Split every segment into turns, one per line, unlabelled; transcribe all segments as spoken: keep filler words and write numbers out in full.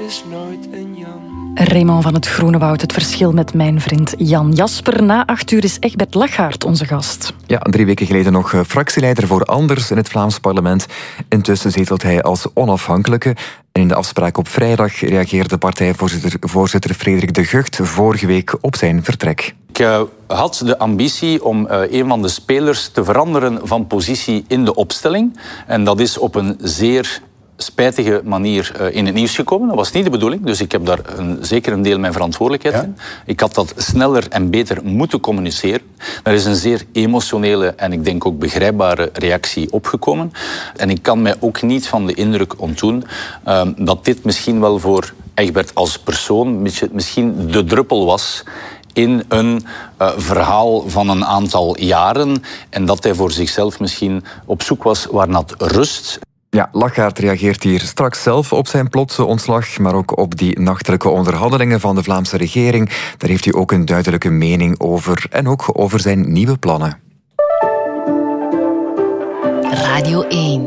is nooit een Jan.
Raymond van het Groene Woud, het verschil met mijn vriend Jan Jasper. Na acht uur is Egbert Lachaert onze gast.
Ja, drie weken geleden nog fractieleider voor Anders in het Vlaams parlement. Intussen zetelt hij als onafhankelijke. En in de afspraak op vrijdag reageerde partijvoorzitter voorzitter Frederik de Gucht vorige week op zijn vertrek.
Ik uh, had de ambitie om uh, een van de spelers te veranderen van positie in de opstelling. En dat is op een zeer spijtige manier uh, in het nieuws gekomen. Dat was niet de bedoeling, dus ik heb daar een, zeker een deel mijn verantwoordelijkheid ja? in. Ik had dat sneller en beter moeten communiceren. Er is een zeer emotionele en ik denk ook begrijpbare reactie opgekomen. En ik kan mij ook niet van de indruk ontdoen uh, dat dit misschien wel voor Egbert als persoon misschien de druppel was in een uh, verhaal van een aantal jaren en dat hij voor zichzelf misschien op zoek was waarnaar rust.
Ja, Lachaert reageert hier straks zelf op zijn plotse ontslag, maar ook op die nachtelijke onderhandelingen van de Vlaamse regering. Daar heeft hij ook een duidelijke mening over en ook over zijn nieuwe plannen.
Radio één.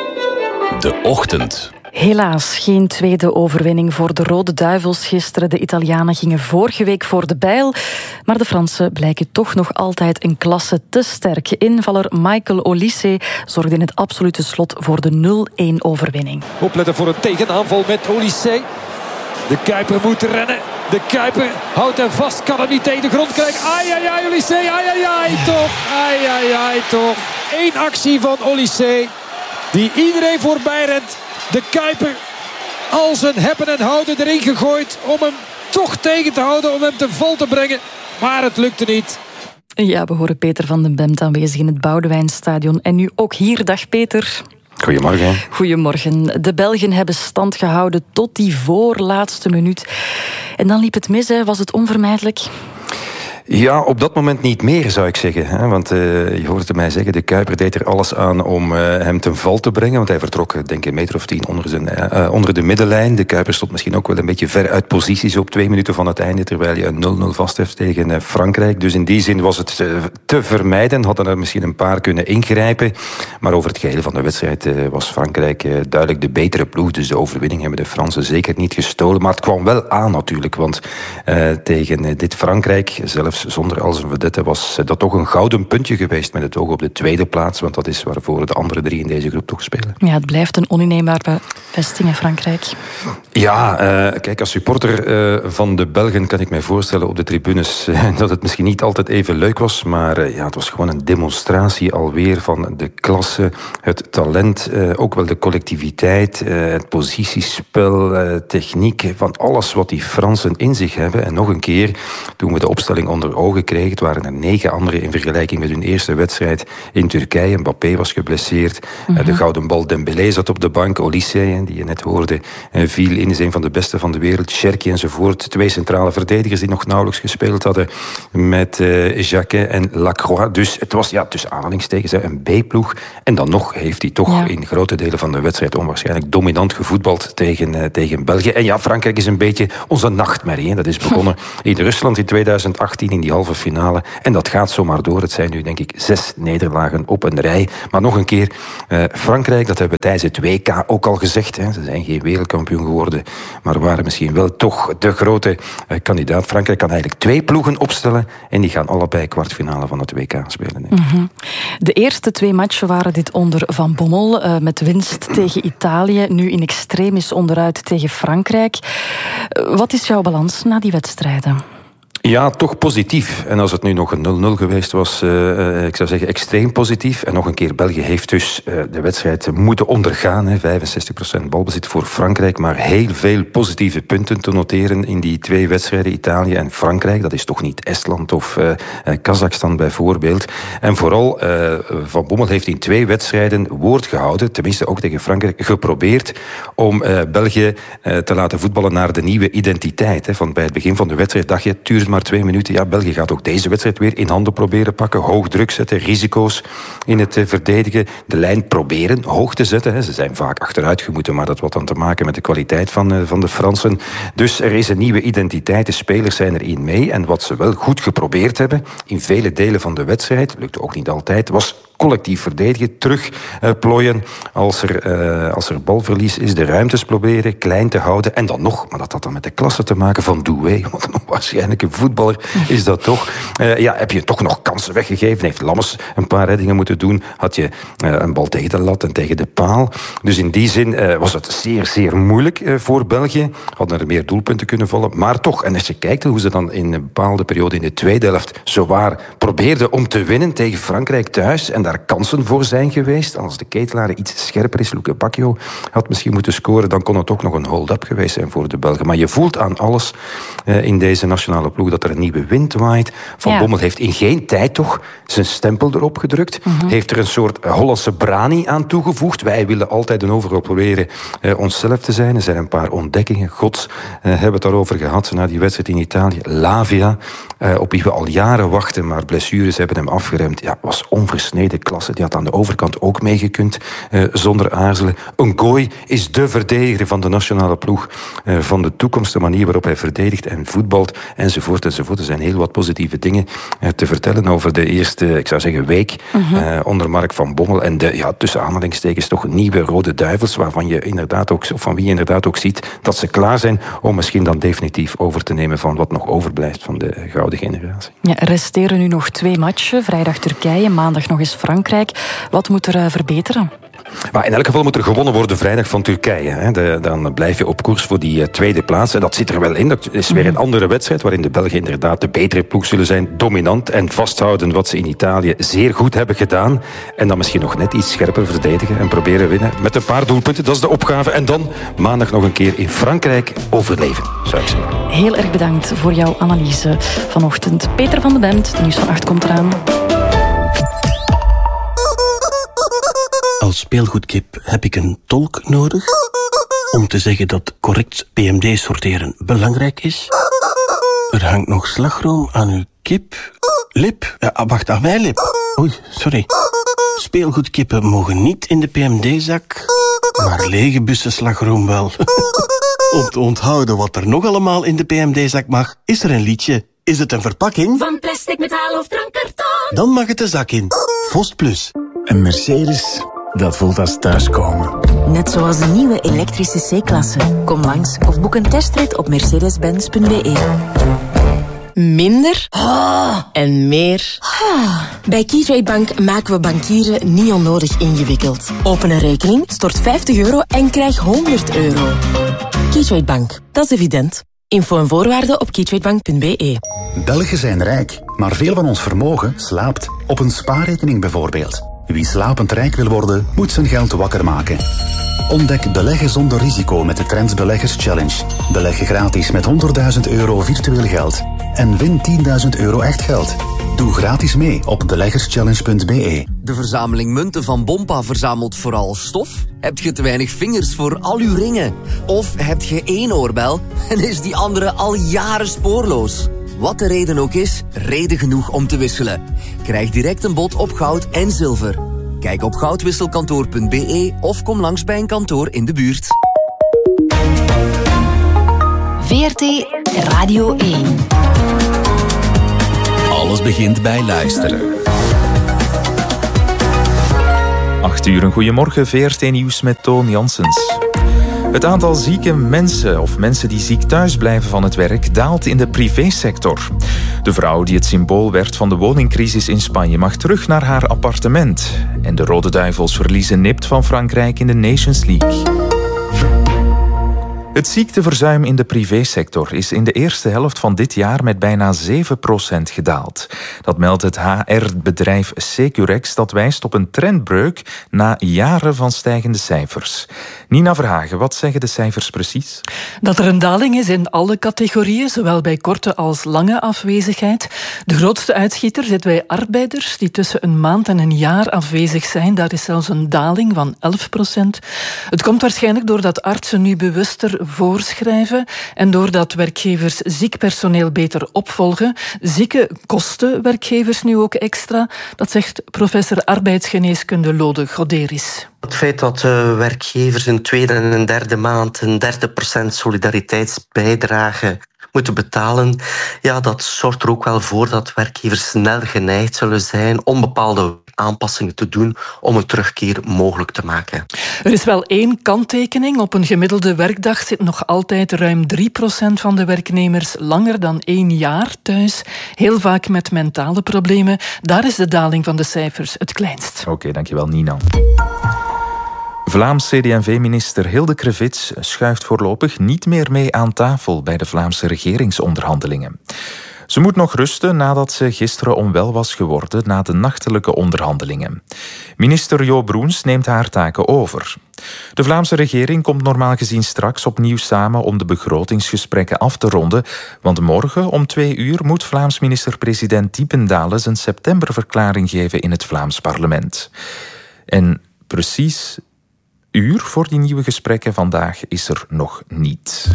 De Ochtend.
Helaas geen tweede overwinning voor de Rode Duivels gisteren. De Italianen gingen vorige week voor de bijl. Maar de Fransen blijken toch nog altijd een klasse te sterk. Invaller Michael Olise zorgde in het absolute slot voor de nul-één overwinning.
Opletten voor een tegenaanval met Olise. De Kuiper moet rennen. De Kuiper houdt hem vast, kan hem niet tegen de grond krijgen. Ai, ai, ai, Olise, ai, ai, ai, toch. Ai, ai, ai, toch. Eén actie van Olise die iedereen voorbij rent. De Kuiper al zijn hebben en houden erin gegooid om hem toch tegen te houden, om hem te val te brengen. Maar het lukte niet.
Ja, we horen Peter van den Bemt aanwezig in het Boudewijnstadion. En nu ook hier. Dag Peter.
Goedemorgen.
Goedemorgen. De Belgen hebben stand gehouden tot die voorlaatste minuut. En dan liep het mis, hè. Was het onvermijdelijk?
Ja, op dat moment niet meer, zou ik zeggen. Hè? Want uh, je hoorde mij zeggen, de Kuiper deed er alles aan om uh, hem ten val te brengen. Want hij vertrok, denk ik, een meter of tien onder, zijn, uh, onder de middenlijn. De Kuiper stond misschien ook wel een beetje ver uit posities op twee minuten van het einde, terwijl je een nul-nul vast heeft tegen uh, Frankrijk. Dus in die zin was het uh, te vermijden. Hadden er misschien een paar kunnen ingrijpen. Maar over het geheel van de wedstrijd uh, was Frankrijk uh, duidelijk de betere ploeg. Dus de overwinning hebben de Fransen zeker niet gestolen. Maar het kwam wel aan natuurlijk. Want uh, tegen uh, dit Frankrijk, zelfs zonder al zijn vedette, was dat toch een gouden puntje geweest met het oog op de tweede plaats, want dat is waarvoor de andere drie in deze groep toch spelen.
Ja, het blijft een oninneembare vesting in Frankrijk.
Ja, uh, kijk, als supporter uh, van de Belgen kan ik mij voorstellen op de tribunes uh, dat het misschien niet altijd even leuk was, maar uh, ja, het was gewoon een demonstratie alweer van de klasse, het talent, uh, ook wel de collectiviteit, uh, het positiespel, uh, techniek, van alles wat die Fransen in zich hebben. En nog een keer, toen we de opstelling onder ogen kregen, het waren er negen anderen in vergelijking met hun eerste wedstrijd in Turkije. Mbappé was geblesseerd, mm-hmm. de gouden bal Dembélé zat op de bank, Olise, die je net hoorde, viel in, is een van de beste van de wereld, Cherki enzovoort. Twee centrale verdedigers die nog nauwelijks gespeeld hadden met uh, Jacquet en Lacroix. Dus het was, ja, tussen aanhalingstekens, een B-ploeg. En dan nog heeft hij toch ja. in grote delen van de wedstrijd onwaarschijnlijk dominant gevoetbald tegen, uh, tegen België. En ja, Frankrijk is een beetje onze nachtmerrie. Hè. Dat is begonnen in Rusland in tweeduizend achttien in die halve finale. En dat gaat zomaar door. Het zijn nu, denk ik, zes nederlagen op een rij. Maar nog een keer, uh, Frankrijk, dat hebben we tijdens het W K ook al gezegd. Hè. Ze zijn geen wereldkampioen geworden, maar waren misschien wel toch de grote uh, kandidaat. Frankrijk kan eigenlijk twee ploegen opstellen en die gaan allebei kwartfinale van het W K spelen.
Mm-hmm. De eerste twee matchen waren dit onder Van Bommel, uh, met winst tegen Italië, nu in extremis onderuit tegen Frankrijk. Uh, wat is jouw balans na die wedstrijden?
Ja, toch positief. En als het nu nog een nul-nul geweest was, uh, ik zou zeggen extreem positief. En nog een keer, België heeft dus uh, de wedstrijd moeten ondergaan. Hè. vijfenzestig procent balbezit voor Frankrijk, maar heel veel positieve punten te noteren in die twee wedstrijden, Italië en Frankrijk. Dat is toch niet Estland of uh, Kazachstan bijvoorbeeld. En vooral, uh, Van Bommel heeft in twee wedstrijden woord gehouden, tenminste ook tegen Frankrijk, geprobeerd om uh, België uh, te laten voetballen naar de nieuwe identiteit. Hè. Van bij het begin van de wedstrijd dacht je, het duurt maar twee minuten. Ja, België gaat ook deze wedstrijd weer in handen proberen pakken. Hoog druk zetten, risico's in het verdedigen. De lijn proberen hoog te zetten. Ze zijn vaak achteruit gemoeten, maar dat had dan te maken met de kwaliteit van, van de Fransen. Dus er is een nieuwe identiteit. De spelers zijn erin mee. En wat ze wel goed geprobeerd hebben, in vele delen van de wedstrijd, lukte ook niet altijd, was collectief verdedigen, terug uh, plooien als er, uh, als er balverlies is, de ruimtes proberen klein te houden. En dan nog, maar dat had dan met de klasse te maken van Doué, want een onwaarschijnlijke voetballer is dat toch. Uh, ja, heb je toch nog kansen weggegeven? Heeft Lammers een paar reddingen moeten doen? Had je uh, een bal tegen de lat en tegen de paal? Dus in die zin uh, was het zeer, zeer moeilijk uh, voor België. Hadden er meer doelpunten kunnen vallen, maar toch. En als je kijkt hoe ze dan in een bepaalde periode in de tweede helft zowaar probeerden om te winnen tegen Frankrijk thuis en daar kansen voor zijn geweest. Als de ketelaren iets scherper is, Luke Bacchio had misschien moeten scoren, dan kon het ook nog een hold-up geweest zijn voor de Belgen. Maar je voelt aan alles uh, in deze nationale ploeg dat er een nieuwe wind waait. Van ja. Bommel heeft in geen tijd toch zijn stempel erop gedrukt. Mm-hmm. Heeft er een soort Hollandse brani aan toegevoegd. Wij willen altijd en overal proberen uh, onszelf te zijn. Er zijn een paar ontdekkingen. Gods uh, hebben het daarover gehad na die wedstrijd in Italië. Lavia, uh, op wie we al jaren wachten, maar blessures hebben hem afgeremd. Ja, was onversneden klasse. Die had aan de overkant ook meegekund, uh, zonder aarzelen. Ngoy is de verdediger van de nationale ploeg, uh, van de toekomst, de manier waarop hij verdedigt en voetbalt, enzovoort, enzovoort. Er zijn heel wat positieve dingen uh, te vertellen over de eerste, ik zou zeggen, week uh-huh. uh, onder Mark van Bommel. En de, ja, tussen aanhalingstekens toch nieuwe Rode Duivels, waarvan je inderdaad ook, of van wie je inderdaad ook ziet dat ze klaar zijn om misschien dan definitief over te nemen van wat nog overblijft van de gouden generatie.
Ja, er resteren nu nog twee matchen. Vrijdag Turkije, maandag nog eens Frankrijk. Wat moet er uh, verbeteren?
Maar in elk geval moet er gewonnen worden vrijdag van Turkije. Hè. De, dan blijf je op koers voor die uh, tweede plaats. En dat zit er wel in. Dat is weer een andere wedstrijd waarin de Belgen inderdaad de betere ploeg zullen zijn. Dominant en vasthouden wat ze in Italië zeer goed hebben gedaan. En dan misschien nog net iets scherper verdedigen en proberen winnen. Met een paar doelpunten, dat is de opgave. En dan maandag nog een keer in Frankrijk overleven, zou ik zeggen.
Heel erg bedankt voor jouw analyse vanochtend. Peter van den Bemt, Nieuws van acht komt eraan.
Als speelgoedkip heb ik een tolk nodig om te zeggen dat correct P M D sorteren belangrijk is. Er hangt nog slagroom aan uw kip. Lip? Ja, wacht, aan mijn lip. Oei, sorry. Speelgoedkippen mogen niet in de P M D-zak, maar lege bussen slagroom wel. Om te onthouden wat er nog allemaal in de P M D-zak mag, is er een liedje. Is het een verpakking?
Van plastic, metaal of drankkarton?
Dan mag het de zak in. Vost Plus.
Een Mercedes, dat voelt als thuiskomen.
Net zoals de nieuwe elektrische C-klasse. Kom langs of boek een testrit op mercedes benz punt b e.
Minder oh. en meer. Oh. Bij Keytrade Bank maken we bankieren niet onnodig ingewikkeld. Open een rekening, stort vijftig euro en krijg honderd euro. Keytrade Bank, dat is evident. Info en voorwaarden op keytradebank punt b e.
Belgen zijn rijk, maar veel van ons vermogen slaapt. Op een spaarrekening bijvoorbeeld. Wie slapend rijk wil worden, moet zijn geld wakker maken. Ontdek beleggen zonder risico met de Trends Beleggers Challenge. Beleg gratis met honderdduizend euro virtueel geld. En win tienduizend euro echt geld. Doe gratis mee op beleggerschallenge punt b e.
De verzameling munten van Bompa verzamelt vooral stof? Heb je te weinig vingers voor al uw ringen? Of heb je één oorbel en is die andere al jaren spoorloos? Wat de reden ook is, reden genoeg om te wisselen. Krijg direct een bod op goud en zilver. Kijk op goudwisselkantoor punt b e of kom langs bij een kantoor in de buurt.
V R T Radio één.
Alles begint bij luisteren.
Acht uur, een goeiemorgen, V R T-nieuws met Toon Janssens. Het aantal zieke mensen of mensen die ziek thuis blijven van het werk daalt in de privésector. De vrouw die het symbool werd van de woningcrisis in Spanje mag terug naar haar appartement. En de Rode Duivels verliezen nipt van Frankrijk in de Nations League. Het ziekteverzuim in de privésector is in de eerste helft van dit jaar met bijna zeven procent gedaald. Dat meldt het H R-bedrijf Securex, dat wijst op een trendbreuk na jaren van stijgende cijfers. Nina Verhagen, wat zeggen de cijfers precies?
Dat er een daling is in alle categorieën, zowel bij korte als lange afwezigheid. De grootste uitschieter zit bij arbeiders die tussen een maand en een jaar afwezig zijn. Daar is zelfs een daling van elf procent. Het komt waarschijnlijk doordat artsen nu bewuster voorschrijven en doordat werkgevers ziek personeel beter opvolgen. Zieken kosten werkgevers nu ook extra. Dat zegt professor arbeidsgeneeskunde Lode Goderis.
Het feit dat uh, werkgevers in tweede en een derde maand een derde procent solidariteitsbijdrage moeten betalen, ja, dat zorgt er ook wel voor dat werkgevers snel geneigd zullen zijn om bepaalde aanpassingen te doen om een terugkeer mogelijk te maken.
Er is wel één kanttekening. Op een gemiddelde werkdag zit nog altijd ruim drie procent van de werknemers langer dan één jaar thuis. Heel vaak met mentale problemen. Daar is de daling van de cijfers het kleinst.
Oké, okay, dankjewel Nina. Vlaams C D en V-minister Hilde Krevits schuift voorlopig niet meer mee aan tafel bij de Vlaamse regeringsonderhandelingen. Ze moet nog rusten nadat ze gisteren onwel was geworden na de nachtelijke onderhandelingen. Minister Jo Broens neemt haar taken over. De Vlaamse regering komt normaal gezien straks opnieuw samen om de begrotingsgesprekken af te ronden, want morgen om twee uur moet Vlaams minister-president Diependalen zijn septemberverklaring geven in het Vlaams parlement. En precies uur voor die nieuwe gesprekken vandaag is er nog niet.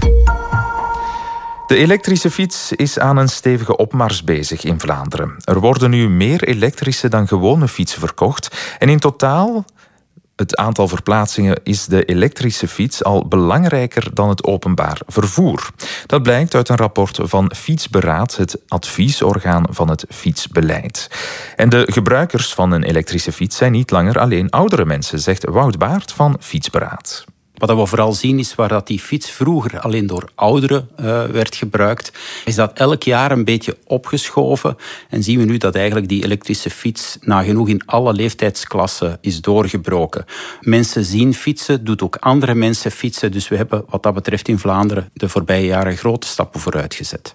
De elektrische fiets is aan een stevige opmars bezig in Vlaanderen. Er worden nu meer elektrische dan gewone fietsen verkocht. En in totaal, het aantal verplaatsingen, is de elektrische fiets al belangrijker dan het openbaar vervoer. Dat blijkt uit een rapport van Fietsberaad, het adviesorgaan van het fietsbeleid. En de gebruikers van een elektrische fiets zijn niet langer alleen oudere mensen, zegt Wout Baert van Fietsberaad.
Wat we vooral zien is waar dat die fiets vroeger alleen door ouderen uh, werd gebruikt, is dat elk jaar een beetje opgeschoven. En zien we nu dat eigenlijk die elektrische fiets nagenoeg in alle leeftijdsklassen is doorgebroken. Mensen zien fietsen, doet ook andere mensen fietsen. Dus we hebben wat dat betreft in Vlaanderen de voorbije jaren grote stappen vooruit gezet.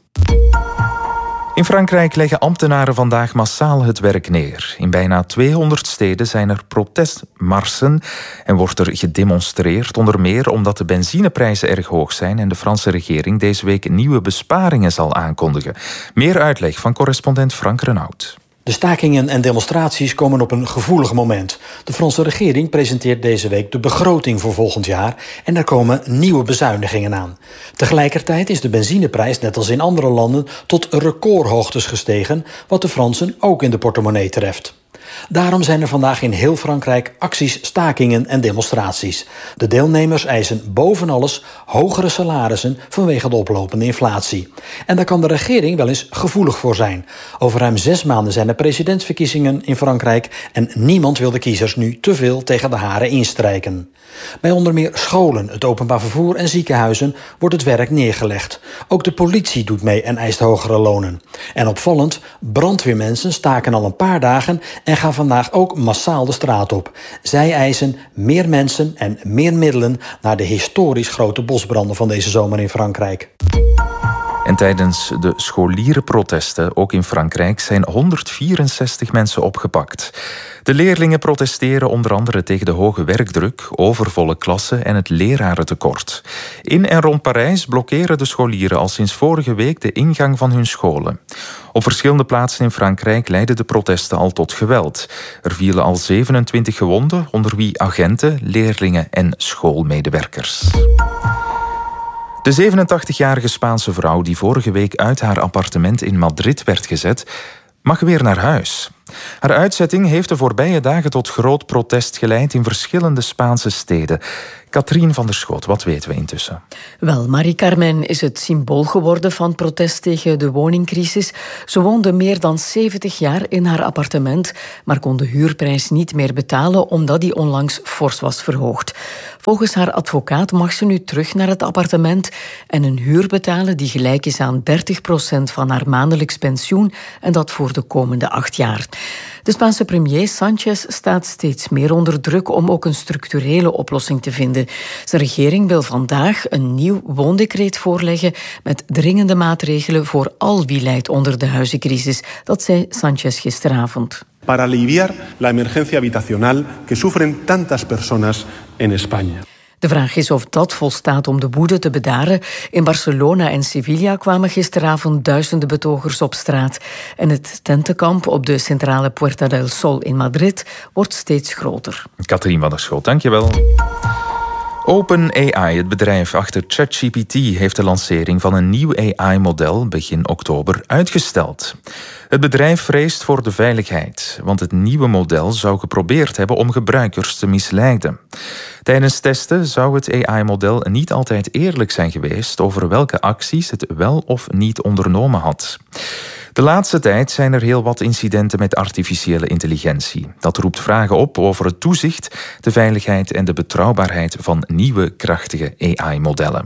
In Frankrijk leggen ambtenaren vandaag massaal het werk neer. In bijna tweehonderd steden zijn er protestmarsen en wordt er gedemonstreerd, onder meer omdat de benzineprijzen erg hoog zijn en de Franse regering deze week nieuwe besparingen zal aankondigen. Meer uitleg van correspondent Frank Renaud.
De stakingen en demonstraties komen op een gevoelig moment. De Franse regering presenteert deze week de begroting voor volgend jaar en er komen nieuwe bezuinigingen aan. Tegelijkertijd is de benzineprijs, net als in andere landen, tot recordhoogtes gestegen, wat de Fransen ook in de portemonnee treft. Daarom zijn er vandaag in heel Frankrijk acties, stakingen en demonstraties. De deelnemers eisen boven alles hogere salarissen vanwege de oplopende inflatie. En daar kan de regering wel eens gevoelig voor zijn. Over ruim zes maanden zijn er presidentsverkiezingen in Frankrijk en niemand wil de kiezers nu te veel tegen de haren instrijken. Bij onder meer scholen, het openbaar vervoer en ziekenhuizen wordt het werk neergelegd. Ook de politie doet mee en eist hogere lonen. En opvallend, brandweermensen staken al een paar dagen en gaan vandaag ook massaal de straat op. Zij eisen meer mensen en meer middelen naar de historisch grote bosbranden van deze zomer in Frankrijk.
En tijdens de scholierenprotesten, ook in Frankrijk, zijn honderdvierenzestig mensen opgepakt. De leerlingen protesteren onder andere tegen de hoge werkdruk, overvolle klassen en het lerarentekort. In en rond Parijs blokkeren de scholieren al sinds vorige week de ingang van hun scholen. Op verschillende plaatsen in Frankrijk leidden de protesten al tot geweld. Er vielen al zevenentwintig gewonden, onder wie agenten, leerlingen en schoolmedewerkers. De zevenentachtigjarige Spaanse vrouw die vorige week uit haar appartement in Madrid werd gezet, mag weer naar huis. Haar uitzetting heeft de voorbije dagen tot groot protest geleid in verschillende Spaanse steden. Katrien van der Schoot, wat weten we intussen?
Wel, Marie Carmen is het symbool geworden van protest tegen de woningcrisis. Ze woonde meer dan zeventig jaar in haar appartement, maar kon de huurprijs niet meer betalen omdat die onlangs fors was verhoogd. Volgens haar advocaat mag ze nu terug naar het appartement en een huur betalen die gelijk is aan dertig procent van haar maandelijks pensioen en dat voor de komende acht jaar. De Spaanse premier Sánchez staat steeds meer onder druk om ook een structurele oplossing te vinden. Zijn regering wil vandaag een nieuw woondecreet voorleggen met dringende maatregelen voor al wie lijdt onder de huizencrisis. Dat zei Sánchez gisteravond.
Para aliviar la emergencia habitacional que sufren tantas personas en España.
De vraag is of dat volstaat om de woede te bedaren. In Barcelona en Sevilla kwamen gisteravond duizenden betogers op straat. En het tentenkamp op de centrale Puerta del Sol in Madrid wordt steeds groter.
Katrien van der Schoot, dankjewel. OpenAI, het bedrijf achter ChatGPT, heeft de lancering van een nieuw A I-model begin oktober uitgesteld. Het bedrijf vreest voor de veiligheid, want het nieuwe model zou geprobeerd hebben om gebruikers te misleiden. Tijdens testen zou het A I-model niet altijd eerlijk zijn geweest over welke acties het wel of niet ondernomen had. De laatste tijd zijn er heel wat incidenten met artificiële intelligentie. Dat roept vragen op over het toezicht, de veiligheid en de betrouwbaarheid van nieuwe krachtige A I-modellen.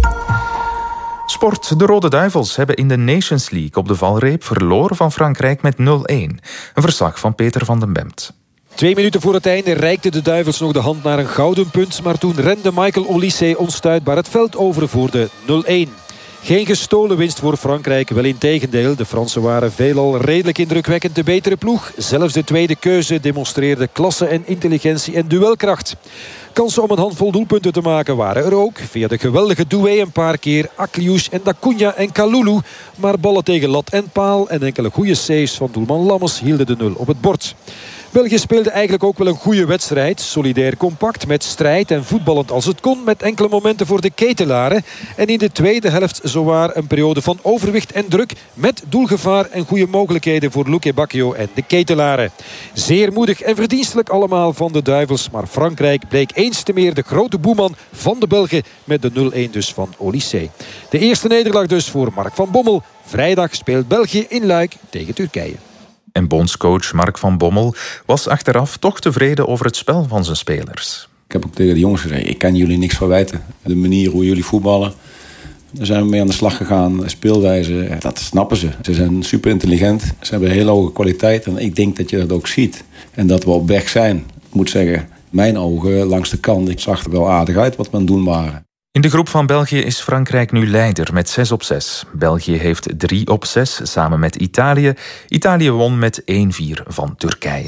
Sport. De Rode Duivels hebben in de Nations League op de valreep verloren van Frankrijk met nul-een. Een verslag van Peter van den Bemt.
Twee minuten voor het einde reikten de Duivels nog de hand naar een gouden punt, maar toen rende Michael Olise onstuitbaar het veld over voor de nul-een. Geen gestolen winst voor Frankrijk, wel integendeel. De Fransen waren veelal redelijk indrukwekkend de betere ploeg. Zelfs de tweede keuze demonstreerde klasse en intelligentie en duelkracht. Kansen om een handvol doelpunten te maken waren er ook. Via de geweldige doué een paar keer Akliouche en Dacuña en Kalulu. Maar ballen tegen lat en paal en enkele goede saves van doelman Lammers hielden de nul op het bord. België speelde eigenlijk ook wel een goede wedstrijd. Solidair compact, met strijd en voetballend als het kon. Met enkele momenten voor de ketelaren. En in de tweede helft zowaar een periode van overwicht en druk. Met doelgevaar en goede mogelijkheden voor Luque Bacchio en de ketelaren. Zeer moedig en verdienstelijk allemaal van de Duivels. Maar Frankrijk bleek eens te meer de grote boeman van de Belgen. Met de nul-een dus van Olise. De eerste nederlaag dus voor Mark van Bommel. Vrijdag speelt België in Luik tegen Turkije.
En bondscoach Mark van Bommel was achteraf toch tevreden over het spel van zijn spelers.
Ik heb ook tegen de jongens gezegd, ik kan jullie niks verwijten. De manier hoe jullie voetballen, daar zijn we mee aan de slag gegaan. Speelwijze, dat snappen ze. Ze zijn super intelligent, ze hebben een hele hoge kwaliteit. En ik denk dat je dat ook ziet. En dat we op weg zijn. Ik moet zeggen, mijn ogen langs de kant, ik zag er wel aardig uit wat we aan het doen waren.
In de groep van België is Frankrijk nu leider met zes op zes. België heeft drie op zes samen met Italië. Italië won met één-vier van Turkije.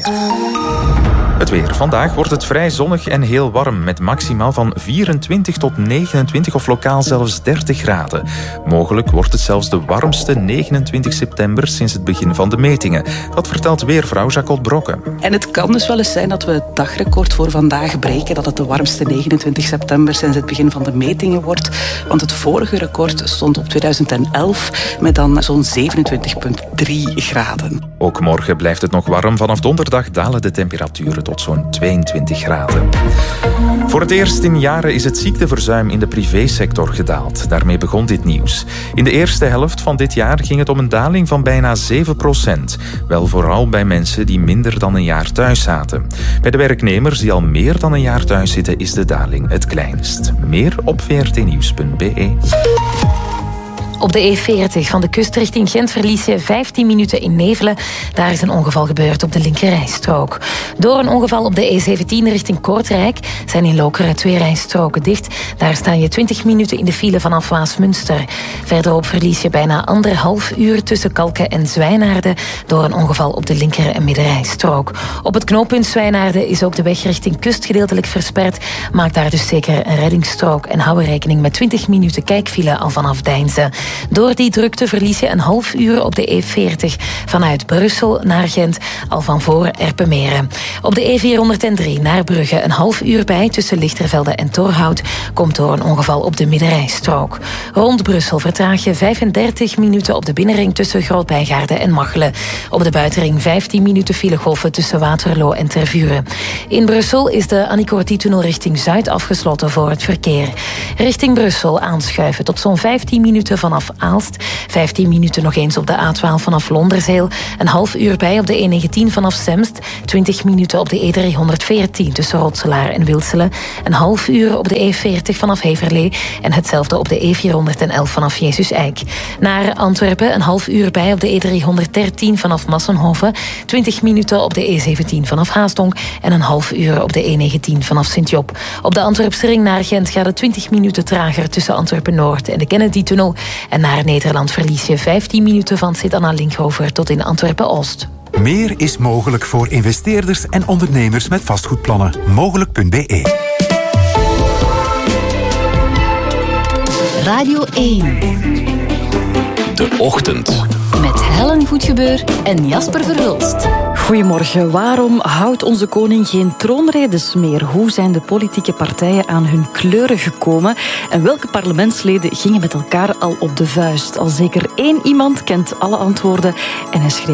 Het weer. Vandaag wordt het vrij zonnig en heel warm met maximaal van vierentwintig tot negenentwintig of lokaal zelfs dertig graden. Mogelijk wordt het zelfs de warmste negenentwintig september sinds het begin van de metingen. Dat vertelt weervrouw Jacquot Brokke.
En het kan dus wel eens zijn dat we het dagrecord voor vandaag breken, dat het de warmste negenentwintig september sinds het begin van de metingen wordt. Want het vorige record stond op tweeduizend elf met dan zo'n zevenentwintig komma drie graden.
Ook morgen blijft het nog warm. Vanaf donderdag dalen de temperaturen tot zo'n tweeëntwintig graden. Voor het eerst in jaren is het ziekteverzuim in de privésector gedaald. Daarmee begon dit nieuws. In de eerste helft van dit jaar ging het om een daling van bijna zeven procent. Wel vooral bij mensen die minder dan een jaar thuis zaten. Bij de werknemers die al meer dan een jaar thuis zitten is de daling het kleinst. Meer op v r t nieuws punt b e.
Op de E veertig van de kust richting Gent verlies je vijftien minuten in Nevelen. Daar is een ongeval gebeurd op de linkerrijstrook. Door een ongeval op de E zeventien richting Kortrijk zijn in Lokeren twee rijstroken dicht. Daar sta je twintig minuten in de file vanaf Waasmunster. Verderop verlies je bijna anderhalf uur tussen Kalken en Zwijnaarden door een ongeval op de linker- en middenrijstrook. Op het knooppunt Zwijnaarden is ook de weg richting kust gedeeltelijk versperd. Maak daar dus zeker een reddingsstrook en hou rekening met twintig minuten kijkfile al vanaf Deinze. Door die drukte verlies je een half uur op de E veertig vanuit Brussel naar Gent, al van voor Erpenmeren. Op de E vierhonderddrie naar Brugge een half uur bij tussen Lichtervelde en Torhout komt door een ongeval op de middenrijstrook. Rond Brussel vertraag je vijfendertig minuten op de binnenring tussen Groot-Bijgaarden en Machelen. Op de buitenring vijftien minuten filegolven tussen Waterloo en Tervuren. In Brussel is de Annick-Corty-tunnel richting Zuid afgesloten voor het verkeer. Richting Brussel aanschuiven tot zo'n vijftien minuten vanaf Aalst. vijftien minuten nog eens op de A twaalf vanaf Londerzeel. Een half uur bij op de E negentien vanaf Semst. twintig minuten op de E driehonderdveertien tussen Rotselaar en Wilselen. Een half uur op de E veertig vanaf Heverlee. En hetzelfde op de E vierhonderdelf vanaf Jezus-Eik. Naar Antwerpen een half uur bij op de E driehonderddertien vanaf Massenhoven. twintig minuten op de E zeventien vanaf Haasdonk. En een half uur op de E negentien vanaf Sint-Job. Op de Antwerpse ring naar Gent gaat het twintig minuten trager tussen Antwerpen-Noord en de Kennedy-tunnel. En naar Nederland verlies je vijftien minuten van Sint-Anna-Linkhover tot in Antwerpen-Oost.
Meer is mogelijk voor investeerders en ondernemers met vastgoedplannen. Mogelijk punt b e.
Radio één.
De Ochtend.
Met Helen Goedgebeur en Jasper Verhulst.
Goedemorgen. Waarom houdt onze koning geen troonredes meer? Hoe zijn de politieke partijen aan hun kleuren gekomen? En welke parlementsleden gingen met elkaar al op de vuist? Al zeker één iemand kent alle antwoorden en hij schreef